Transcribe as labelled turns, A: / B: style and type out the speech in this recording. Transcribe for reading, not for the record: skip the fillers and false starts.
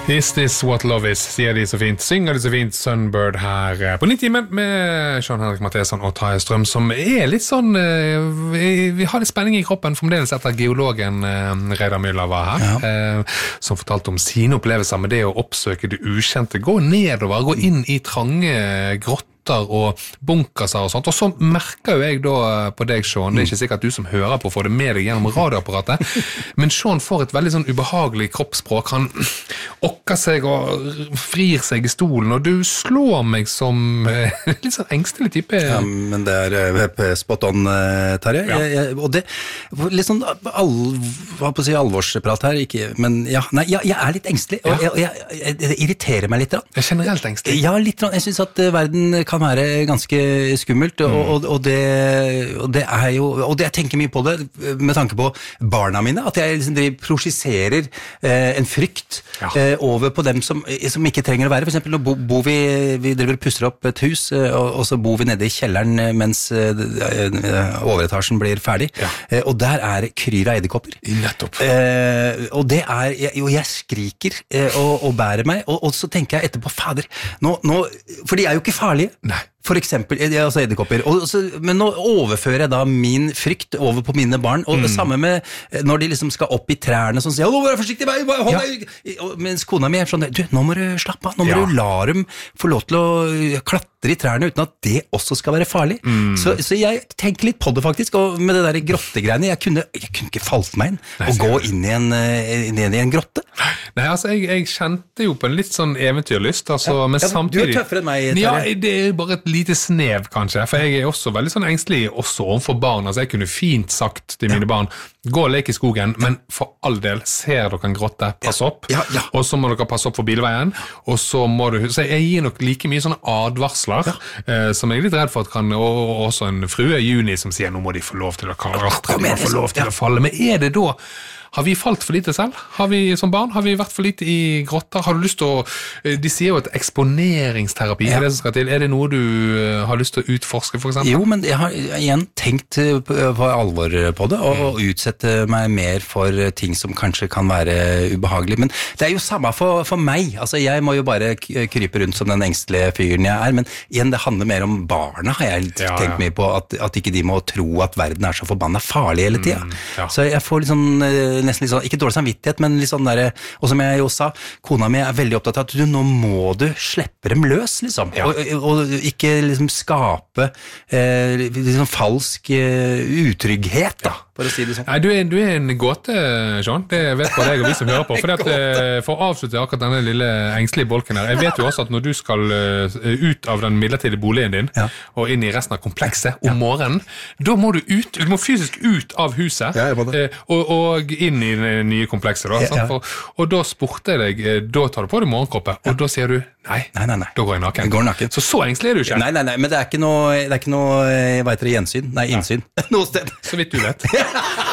A: Is this what love is, sier de så fint. Synger de så fint Sunbird her på 90 med Jean-Henrik Matheson og Tarjei Strøm, som litt sånn, vi har litt spenning i kroppen fremdeles etter geologen Reidar Müller var her, som fortalte om sine opplevelser med det å oppsøke det ukjente, gå nedover, gå inn i trange grotter og bunkerser og sånt, og så merker jo jeg da på deg, Sean, det ikke sikkert at du som hører på får det med deg gjennom radioapparatet, men Sean får et veldig sånn ubehagelig kroppsspråk, han okker seg og frir seg i stolen, og du slår meg som litt sånn engstelig type.
B: Ja, men det spot on, Tarjei, og det, litt sånn hva på å si alvorsprat her, ikke, men ja, nei, jeg litt engstelig, og jeg irriterer meg litt.
A: Jeg er generelt engstelig.
B: Ja, litt, jeg synes at verden kan være ganske skummelt, og det jo, og det jeg tenker mye på det, med tanke på barna mine, at jeg liksom projiserer en frykt over på dem som ikke trenger å være. For eksempel, nå bor vi driver og pusser opp et hus, og så bor vi nede i kjelleren mens overetasjen blir ferdig, og der kryr av edderkopper.
A: Nettopp.
B: Og det jeg skriker og bærer meg, og så tenker jeg etterpå, fader, for de jo ikke farlige.
A: Nei.
B: For eksempel, altså edderkopper, men nå overfører jeg da min frykt over på mine barn, og det samme med når de liksom skal opp i trærne, sånn sier, vær forsiktig, hold deg, mens kona mi sånn, nå må du slappe av, nå må du la dem få lov til å klatre i trærne uten at det også skal være farlig. Så jeg tenker litt på det faktisk, og med det der grottegreiene, jeg kunne ikke falt meg inn og gå inn i en grotte.
A: Nei, altså, jeg kjente jo på en litt sånn eventyrlyst, altså, men samtidig...
B: Du tøffere enn meg, Tarjei.
A: Ja, det bare et lite snev, kanskje, for jeg også veldig sånn engstelig også overfor barn, altså jeg kunne fint sagt til mine barn, gå og leke i skogen, men for all del, ser dere en grotte, pass opp, og så må dere passe opp for bilveien, og så må du, så jeg gir nok like mye sånne advarsler, som jeg er litt redd for at kan, og også en frue i juni som sier, nå må de få lov til å klatre, de må få lov til å falle, men det da, har vi falt for lite selv? Har vi som barn? Har vi vært for lite i grotter? Har du lyst til å... De sier jo at eksponeringsterapi det som skal til. Det noe du har lyst til å utforske, for eksempel?
B: Jo, men jeg har igjen tenkt på alvor på det, og utsette meg mer for ting som kanskje kan være ubehagelig. Men det jo samme for meg. Altså, jeg må jo bare krype rundt som den engstelige fyren jeg men igjen, det handler mer om barna, har jeg tenkt mye på, at ikke de må tro at verden så forbannet farlig hele tiden. Så jeg får litt sånn nesten litt sånn, ikke dårlig samvittighet, men litt sånn der, og som jeg jo sa, kona mi veldig opptatt av at nå må du slippe dem løs, liksom, og ikke liksom skape liksom falsk utrygghet, da, for å si det sånn.
A: Nei, du en gåte, Jean, det vet bare jeg og vi som hører på, for å avslutte akkurat denne lille engstelige bolken her, jeg vet jo også at når du skal ut av den midlertidige boligen din, og inn i resten av komplekset om morgenen, da må du må fysisk ut av huset, og inn i det nye komplekset da, og da spurte jeg deg, da tar du på deg morgenkroppet, og da sier du, nei, da går jeg naken.
B: naken.
A: Så engstelig du ikke?
B: Nei, men det ikke noe, jeg vet dere, gjensyn, innsyn, noe sted.
A: Så vidt du vet.